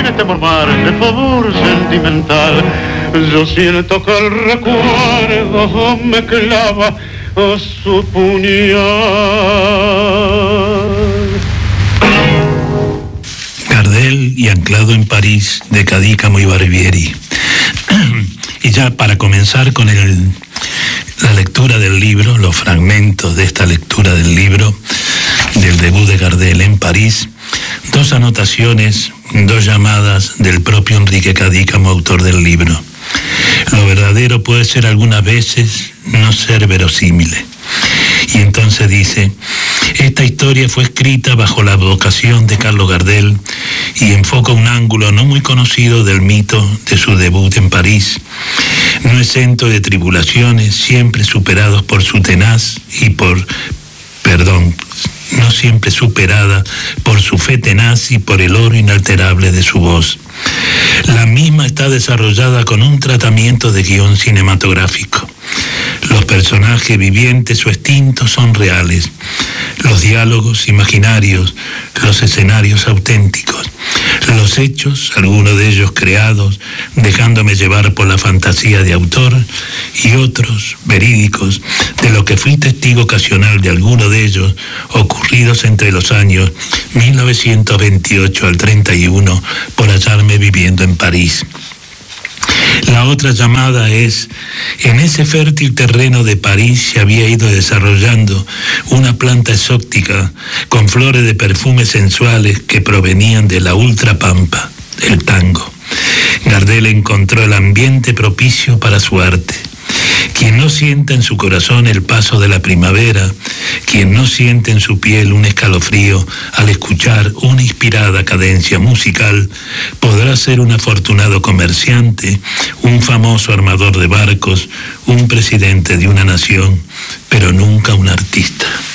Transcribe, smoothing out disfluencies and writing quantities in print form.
este mormar de favor sentimental. Yo siento que el recuerdo me clava a su puñal. Gardel y Anclado en París, de Cadícamo y Barbieri. Y ya para comenzar con la lectura del libro, los fragmentos de esta lectura del libro, del debut de Gardel en París, dos anotaciones, dos llamadas del propio Enrique Cadícamo, autor del libro. Lo verdadero puede ser algunas veces no ser verosímil. Y entonces dice: esta historia fue escrita bajo la advocación de Carlos Gardel y enfoca un ángulo no muy conocido del mito de su debut en París, no exento de tribulaciones, siempre superados por su tenaz y no siempre superada por su fe tenaz y por el oro inalterable de su voz. La misma está desarrollada con un tratamiento de guión cinematográfico. Los personajes vivientes o extintos son reales, los diálogos imaginarios, los escenarios auténticos, los hechos, algunos de ellos creados, dejándome llevar por la fantasía de autor, y otros verídicos, de lo que fui testigo ocasional de alguno de ellos, ocurridos entre los años 1928 al 31, por hallarme viviendo en París. La otra llamada es: en ese fértil terreno de París se había ido desarrollando una planta exótica con flores de perfumes sensuales que provenían de la ultrapampa, el tango. Gardel encontró el ambiente propicio para su arte. Quien no sienta en su corazón el paso de la primavera, quien no siente en su piel un escalofrío al escuchar una inspirada cadencia musical, podrá ser un afortunado comerciante, un famoso armador de barcos, un presidente de una nación, pero nunca un artista.